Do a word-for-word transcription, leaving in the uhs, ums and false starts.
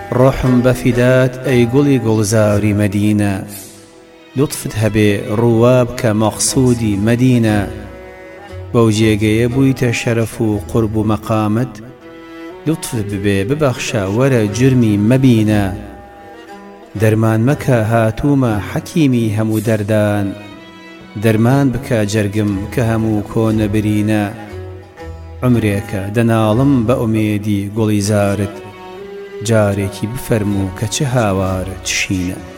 ڕۆحم بەفیدات ئەی گوڵی گوڵزاری مەدینە لوتفت هەبێ ڕووا بکە مەقسوودی مەدینە بەو جێگەیە بوویتە شەرەف و قورب و مەقامت لوتفت ببێ ببەخشە وەرە جرمی مەبینە دەرمان مەکە هاتوومە حەکیمی هەموو دەردان دەرمان بکە جەرگم کە هەموو کۆنە برینە عمرێکە دەناڵم بە ئومێدی گوڵی زارت جارێکی بفەرموو کە چه هاوارە چشینە